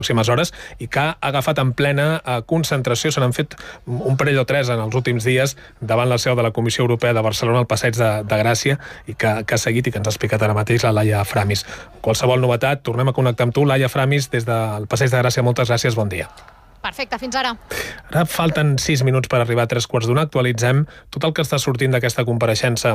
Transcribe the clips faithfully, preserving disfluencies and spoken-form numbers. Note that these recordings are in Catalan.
pròximes hores i que ha agafat en plena eh, concentració. Se n'han fet un parell o tres en els últims dies davant la seu de la Comissió Europea de Barcelona al Passeig de, de Gràcia i que, que ha seguit i que ens ha explicat ara mateix la Laia Framis. Qualsevol novetat, tornem a connectar amb tu. Laia Framis, des del Passeig de Gràcia, moltes gràcies, bon dia. Perfecte, fins ara. Ara falten sis minuts per arribar a tres quarts d'una. Actualitzem tot el que està sortint d'aquesta compareixença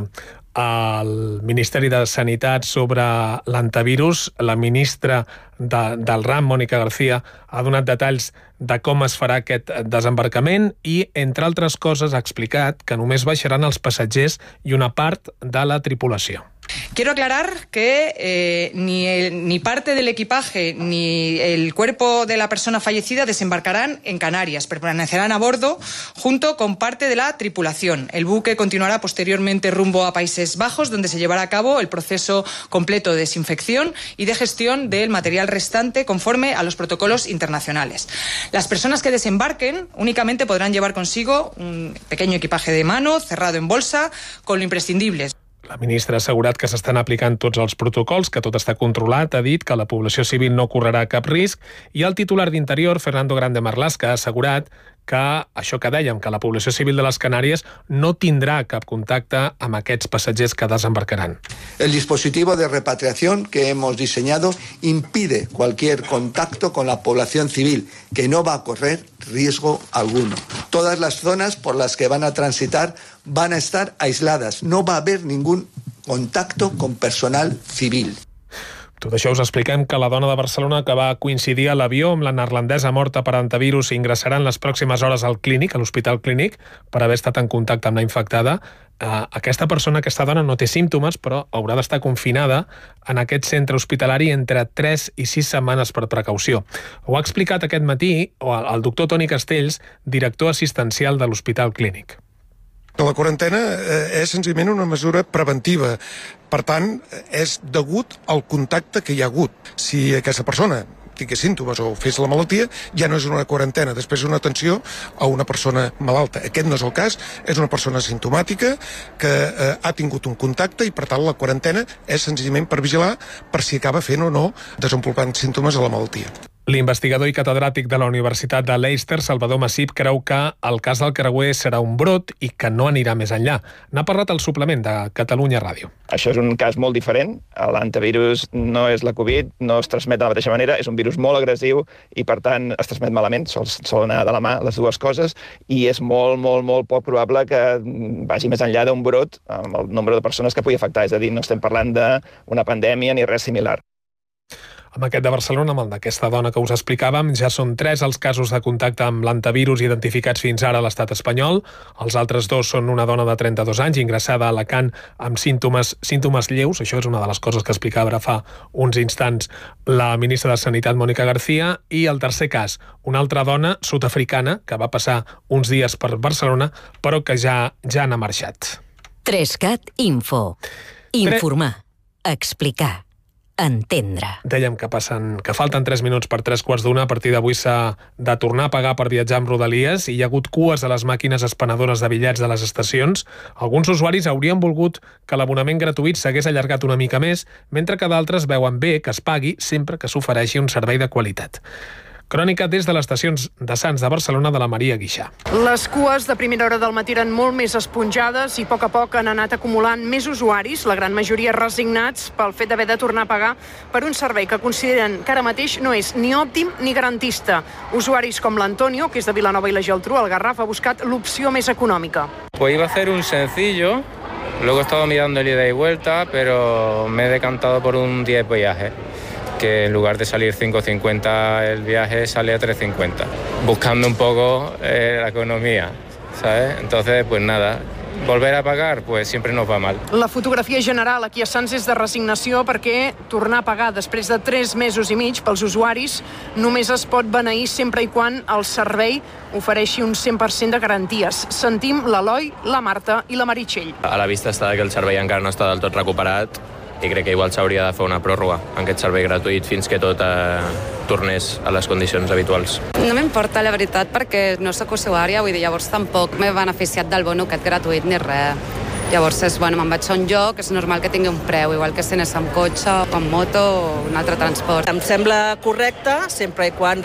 al Ministeri de Sanitat sobre l'antivirus. La ministra de, del RAM, Mònica García, ha donat detalls de com es farà aquest desembarcament i, entre altres coses, ha explicat que només baixaran els passatgers i una part de la tripulació. Quiero aclarar que eh, ni, el, ni parte del equipaje ni el cuerpo de la persona fallecida desembarcarán en Canarias. Permanecerán a bordo junto con parte de la tripulación. El buque continuará posteriormente rumbo a Países Bajos, donde se llevará a cabo el proceso completo de desinfección y de gestión del material restante conforme a los protocolos internacionales. Las personas que desembarquen únicamente podrán llevar consigo un pequeño equipaje de mano, cerrado en bolsa, con lo imprescindible. La ministra ha assegurat que s'estan aplicant tots els protocols, que tot està controlat, ha dit que la població civil no correrà cap risc i el titular d'Interior, Fernando Grande Marlaska, ha assegurat que això que dèiem, que la població civil de les Canàries no tindrà cap contacte amb aquests passatgers que desembarcaran. El dispositivo de repatriación que hemos diseñado impide cualquier contacto con la población civil, que no va a correr riesgo alguno. Todas las zonas por las que van a transitar van a estar aisladas. No va a haber ningún contacto con personal civil. Tot això us expliquem que la dona de Barcelona que va coincidir a l'avió amb la neerlandesa morta per antivirus ingressarà en les pròximes hores al clínic, a l'Hospital Clínic, per haver estat en contacte amb la infectada. Uh, aquesta persona, aquesta dona, no té símptomes, però haurà d'estar confinada en aquest centre hospitalari entre tres i sis setmanes per precaució. Ho ha explicat aquest matí el doctor Toni Castells, director assistencial de l'Hospital Clínic. La quarantena és senzillament una mesura preventiva. Per tant, és degut al contacte que hi ha hagut. Si aquesta persona tingués símptomes o fes la malaltia, ja no és una quarantena, després és una atenció a una persona malalta. Aquest no és el cas, és una persona simptomàtica que eh, ha tingut un contacte i, per tant, la quarantena és senzillament per vigilar per si acaba fent o no desenvolupant símptomes de la malaltia. L'investigador i catedràtic de la Universitat de Leicester, Salvador Massip, creu que el cas del creuer serà un brot i que no anirà més enllà. N'ha parlat al suplement de Catalunya Ràdio. Això és un cas molt diferent. L'antivirus no és la Covid, no es transmet de la mateixa manera, és un virus molt agressiu i, per tant, es transmet malament, sol, sol anar de la mà les dues coses, i és molt, molt, molt poc probable que vagi més enllà d'un brot amb el nombre de persones que pugui afectar. És a dir, no estem parlant d'una pandèmia ni res similar. Amb aquest de Barcelona, amb el d'aquesta dona que us explicàvem, ja són tres els casos de contacte amb l'antivirus identificats fins ara a l'estat espanyol. Els altres dos són una dona de trenta-dos anys ingressada a Alacant amb símptomes, símptomes lleus. Això és una de les coses que explicava ara fa uns instants la ministra de Sanitat, Mònica García. I el tercer cas, una altra dona sud-africana que va passar uns dies per Barcelona, però que ja, ja n'ha marxat. Trescat Info. Informar. Explicar. Entendre. Dèiem que passen, que falten tres minuts per tres quarts d'una. A partir d'avui s'ha de tornar a pagar per viatjar amb Rodalies i hi ha hagut cues a les màquines expenedores de bitllets de les estacions. Alguns usuaris haurien volgut que l'abonament gratuït s'hagués allargat una mica més, mentre que d'altres veuen bé que es pagui sempre que s'ofereixi un servei de qualitat. Crònica des de les estacions de Sants de Barcelona de la Maria Guixà. Les cues de primera hora del matí eren molt més esponjades i a poc a poc han anat acumulant més usuaris, la gran majoria resignats pel fet d'haver de tornar a pagar per un servei que consideren que ara mateix no és ni òptim ni garantista. Usuaris com l'Antonio, que és de Vilanova i la Geltrú, al Garraf, ha buscat l'opció més econòmica. Pues iba a hacer un sencillo, luego he estado mirando el ida y vuelta, pero me he decantado por un diez viaje. Que en lugar de salir cinco cincuenta el viaje sale a tres cincuenta, buscando un poco eh, la economía, ¿sabes? Entonces, pues nada, volver a pagar, pues siempre nos va mal. La fotografia general aquí a Sants és de resignació perquè tornar a pagar després de tres mesos i mig pels usuaris només es pot beneir sempre i quan el servei ofereixi un cent per cent de garanties. Sentim l'Eloi, la Marta i la Meritxell. A la vista està que el servei encara no està del tot recuperat i crec que igual s'hauria de fer una pròrroga en aquest servei gratuït fins que tot eh, tornés a les condicions habituals. No m'importa, la veritat, perquè no sóc usuària, vull dir, llavors tampoc m'he beneficiat del bono aquest gratuït ni res. Llavors, és, bueno, me'n vaig a un lloc, és normal que tingui un preu, igual que si anés amb cotxe, amb moto o un altre transport. Em sembla correcte, sempre i quan